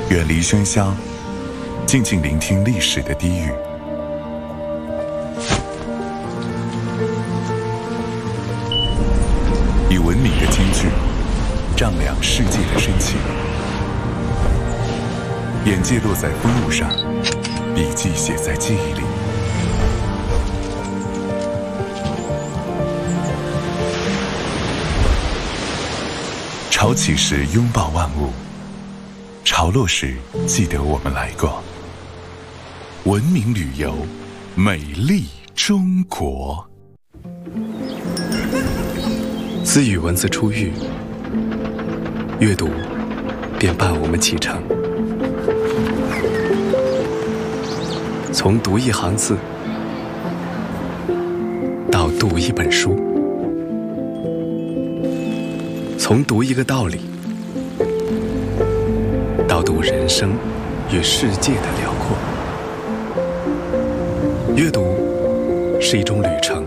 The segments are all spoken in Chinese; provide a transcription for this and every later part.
远离喧嚣，静静聆听历史的低语。以文明的金句丈量世界的深情，眼界落在风物上，笔记写在记忆里。潮起时拥抱万物，潮落时记得我们来过。文明旅游，美丽中国。 自与文字初遇，阅读便伴我们启程。从读一行字，到读一本书；从读一个道理，到读人生与世界的辽阔。阅读是一种旅程，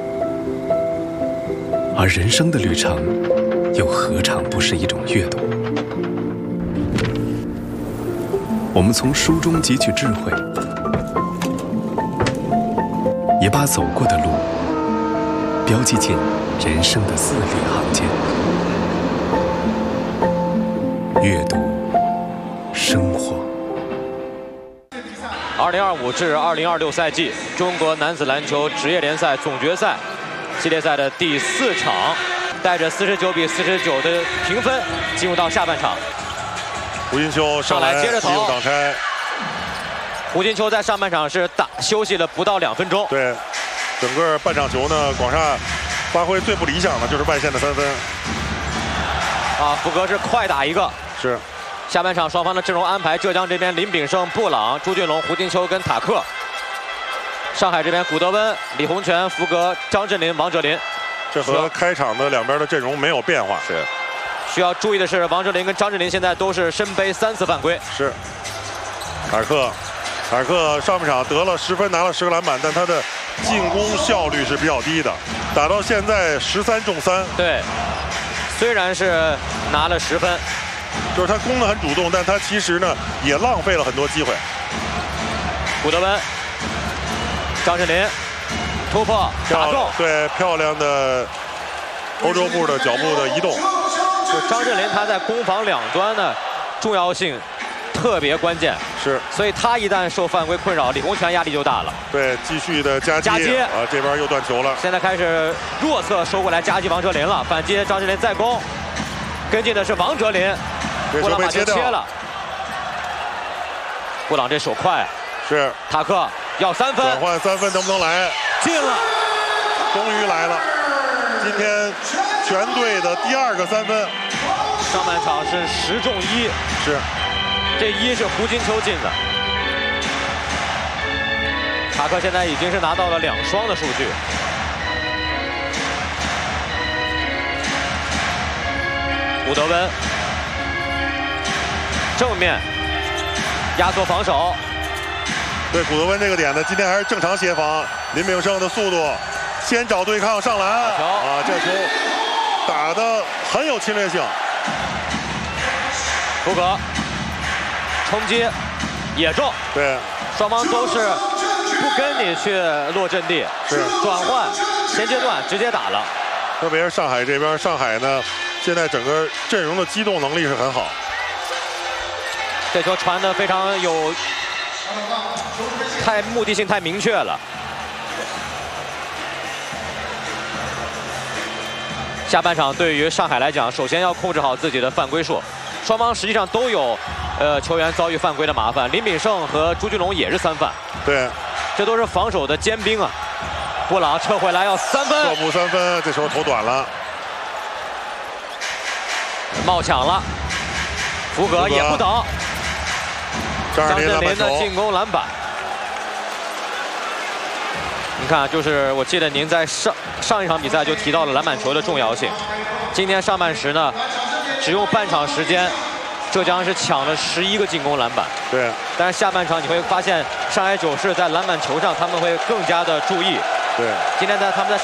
而人生的旅程又何尝不是一种阅读？我们从书中汲取智慧，也把走过的路标记进人生的字里行间。阅读生活。 2025至2026赛季中国男子篮球职业联赛总决赛系列赛的第4场，带着49比49的评分进入到下半场。 胡金秋上来接着投，挡拆。 胡金秋在上半场是休息了不到2分钟。 对，整个半场球呢，广厦发挥最不理想的就是外线的3分。 福格是快打一个。 是。 下半场双方的阵容安排，浙江这边林炳胜、布朗、朱俊龙、胡金秋跟塔克。上海这边古德温、李洪权、福格、张镇麟、王哲林。 这和开场的两边的阵容没有变化。 是。需要注意的是，王哲林跟张镇麟现在都是身背3次犯规。 是。塔克上半场得了10分，拿了10个篮板，但他的进攻效率是比较低的，打到现在13中3。 对，虽然是拿了10分。 就是他攻得很主动，但他其实呢也浪费了很多机会。 古德温、张镇麟突破打中， 对，漂亮的欧洲步的脚步的移动。 就张镇麟他在攻防两端的重要性特别关键， 是， 所以他一旦受犯规困扰，李洪权压力就大了。 对，继续的夹击啊，这边又断球了。 现在开始弱侧收过来夹击王哲林了，反击张镇麟再攻，跟进的是王哲林。布朗把球切了，布朗这手快， 是塔克要3分， 转换3分能不能来？ 进了， 终于来了！今天全队的第2个3分， 上半场是10中1， 是， 这1是胡金秋进的，塔克现在已经是拿到了2双的数据。古德温。正面压缩防守， 对古德温这个点呢，今天还是正常协防。林炳胜的速度，先找对抗上篮啊，这球打得很有侵略性。 福格冲击也中， 对， 双方都是不跟你去落阵地， 是转换前阶段直接打了。 特别是上海这边，上海呢现在整个阵容的机动能力是很好。 这球传得非常有，目的性太明确了。下半场对于上海来讲，首先要控制好自己的犯规数。双方实际上都有球员遭遇犯规的麻烦，林炳胜和朱俊龙也是3犯。 对， 这都是防守的尖兵啊。布朗撤回来要3分， 错补3分，这时候投短了， 冒抢了，福格也不等。张镇麟的进攻篮板，你看，就是我记得您在上一场比赛就提到了篮板球的重要性。今天上半时呢，只用半场时间，浙江是抢了11个进攻篮板。 对。 但是下半场你会发现，上海九世在篮板球上他们会更加的注意。 对。 今天他们在